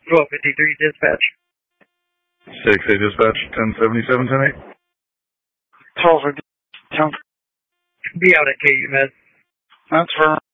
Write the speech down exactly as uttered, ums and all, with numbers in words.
twelve fifty-three dispatch. six eight dispatch, ten seventy-seven, ten eight. twelve fifty. Be out at K U Med. That's for